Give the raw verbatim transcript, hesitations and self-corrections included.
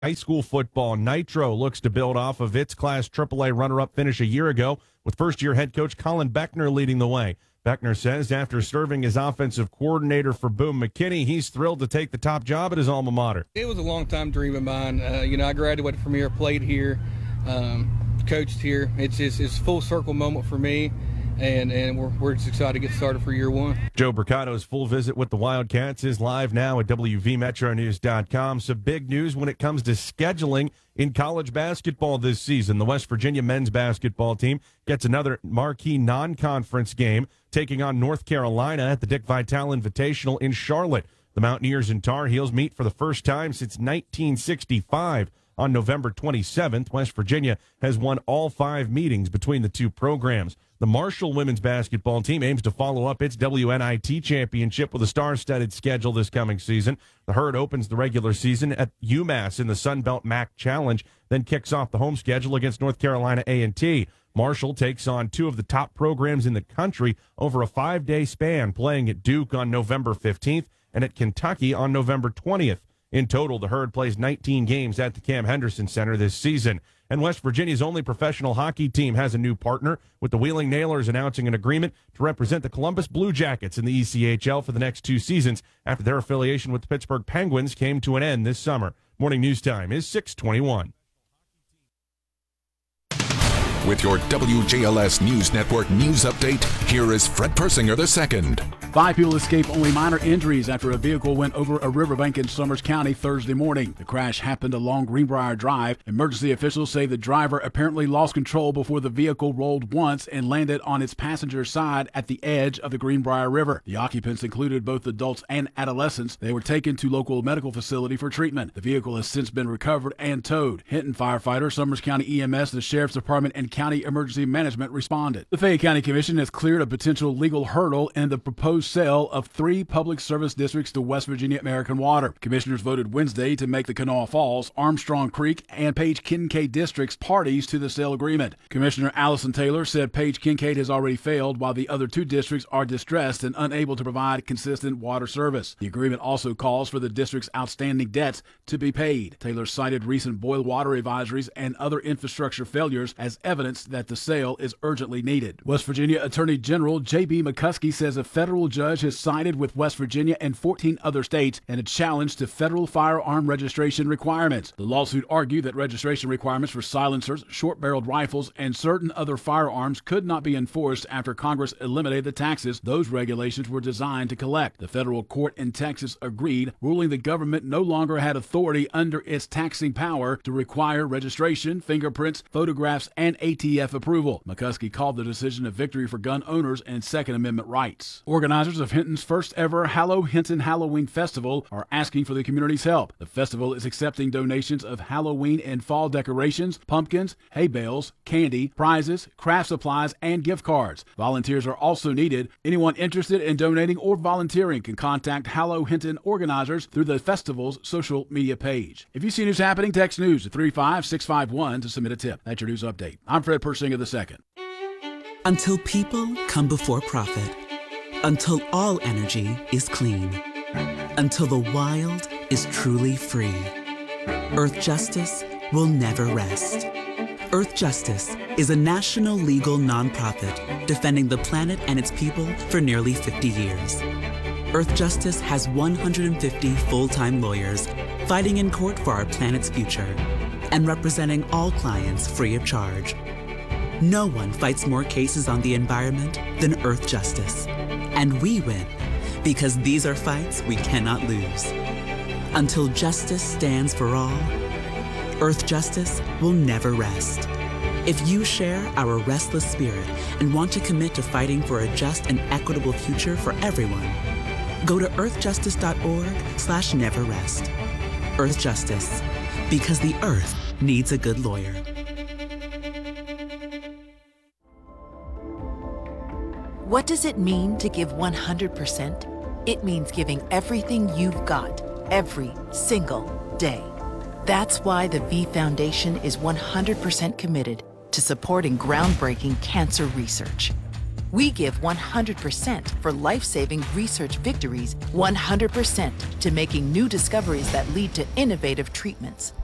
High school football, Nitro looks to build off of its Class triple A runner-up finish a year ago, with first-year head coach Colin Beckner leading the way. Beckner says after serving as offensive coordinator for Boone McKinney, he's thrilled to take the top job at his alma mater. It was a long-time dream of mine. Uh, you know, I graduated from here, played here, um, coached here. It's just it's a full circle moment for me. And and we're, we're just excited to get started for year one. Joe Bricato's full visit with the Wildcats is live now at W V Metro News dot com. Some big news when it comes to scheduling in college basketball this season. The West Virginia men's basketball team gets another marquee non-conference game, taking on North Carolina at the Dick Vitale Invitational in Charlotte. The Mountaineers and Tar Heels meet for the first time since nineteen sixty-five. On November twenty-seventh, West Virginia has won all five meetings between the two programs. The Marshall women's basketball team aims to follow up its W N I T championship with a star-studded schedule this coming season. The Herd opens the regular season at UMass in the Sun Belt M A C Challenge, then kicks off the home schedule against North Carolina A and T. Marshall takes on two of the top programs in the country over a five-day span, playing at Duke on November fifteenth and at Kentucky on November twentieth. In total, the Herd plays nineteen games at the Cam Henderson Center this season. And West Virginia's only professional hockey team has a new partner, with the Wheeling Nailers announcing an agreement to represent the Columbus Blue Jackets in the E C H L for the next two seasons after their affiliation with the Pittsburgh Penguins came to an end this summer. Morning news time is six twenty-one. With your W J L S News Network news update, here is Fred Persinger the second. Five people escaped only minor injuries after a vehicle went over a riverbank in Summers County Thursday morning. The crash happened along Greenbrier Drive. Emergency officials say the driver apparently lost control before the vehicle rolled once and landed on its passenger side at the edge of the Greenbrier River. The occupants included both adults and adolescents. They were taken to local medical facility for treatment. The vehicle has since been recovered and towed. Hinton firefighters, Summers County E M S, the Sheriff's Department, and County Emergency Management responded. The Fayette County Commission has cleared a potential legal hurdle in the proposed sale of three public service districts to West Virginia American Water. Commissioners voted Wednesday to make the Kanawha Falls, Armstrong Creek, and Page Kincaid districts parties to the sale agreement. Commissioner Allison Taylor said Page Kincaid has already failed, while the other two districts are distressed and unable to provide consistent water service. The agreement also calls for the district's outstanding debts to be paid. Taylor cited recent boil water advisories and other infrastructure failures as evidence that the sale is urgently needed. West Virginia Attorney General J B McCuskey says a federal judge has sided with West Virginia and fourteen other states in a challenge to federal firearm registration requirements. The lawsuit argued that registration requirements for silencers, short-barreled rifles, and certain other firearms could not be enforced after Congress eliminated the taxes those regulations were designed to collect. The federal court in Texas agreed, ruling the government no longer had authority under its taxing power to require registration, fingerprints, photographs, and A T F approval. McCuskey called the decision a victory for gun owners and Second Amendment rights. Organizers of Hinton's first ever Hallow Hinton Halloween Festival are asking for the community's help. The festival is accepting donations of Halloween and fall decorations, pumpkins, hay bales, candy, prizes, craft supplies, and gift cards. Volunteers are also needed. Anyone interested in donating or volunteering can contact Hallow Hinton organizers through the festival's social media page. If you see news happening, text news to three five six five one to submit a tip. That's your news update. I'm Fred Persinger the second. Until people come before profit. Until all energy is clean. Until the wild is truly free. Earth Justice will never rest. Earth Justice is a national legal nonprofit defending the planet and its people for nearly fifty years. Earth Justice has one hundred fifty full-time lawyers fighting in court for our planet's future and representing all clients free of charge. No one fights more cases on the environment than Earth Justice. And we win because these are fights we cannot lose. Until justice stands for all, Earth Justice will never rest. If you share our restless spirit and want to commit to fighting for a just and equitable future for everyone, go to earthjustice.org slash never rest. Earth Justice, because the earth needs a good lawyer. What does it mean to give one hundred percent? It means giving everything you've got, every single day. That's why the V Foundation is one hundred percent committed to supporting groundbreaking cancer research. We give one hundred percent for life-saving research victories, one hundred percent to making new discoveries that lead to innovative treatments,